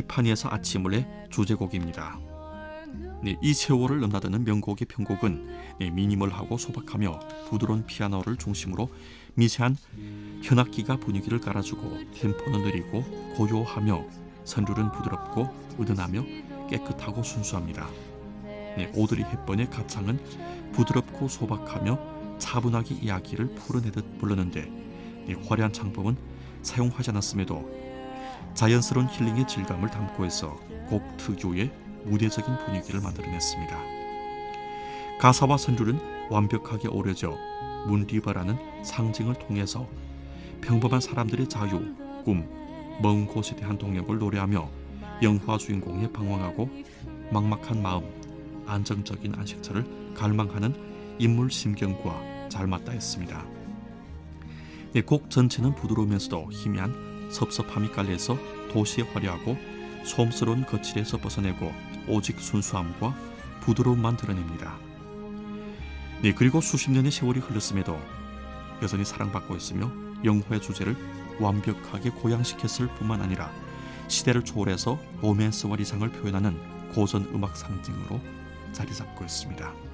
티파니에서 아침을의 주제곡입니다. 네, 이 세월을 넘나드는 명곡의 편곡은 미니멀하고 소박하며 부드러운 피아노를 중심으로 미세한 현악기가 분위기를 깔아주고 템포는 느리고 고요하며 선율은 부드럽고 은은하며 깨끗하고 순수합니다. 오드리 헵번의 가창은 부드럽고 소박하며 차분하게 이야기를 풀어내듯 부르는데 화려한 창법은 사용하지 않았음에도 자연스러운 힐링의 질감을 담고 해서 곡 특유의 무대적인 분위기를 만들어냈습니다. 가사와 선율은 완벽하게 어우러져 문리버라는 상징을 통해서 평범한 사람들의 자유, 꿈, 먼 곳에 대한 동력을 노래하며 영화 주인공의 방황하고 막막한 마음, 안정적인 안식처를 갈망하는 인물 심경과 잘 맞닿아 있습니다. 곡 전체는 부드러우면서도 희미한 섭섭함이 깔려서 도시의 화려하고 소음스러운 거칠에서 벗어내고 오직 순수함과 부드러움만 드러냅니다. 그리고 수십 년의 세월이 흘렀음에도 여전히 사랑받고 있으며 영화의 주제를 완벽하게 고양시켰을 뿐만 아니라 시대를 초월해서 로맨스와 리상을 표현하는 고전 음악 상징으로 자리 잡고 있습니다.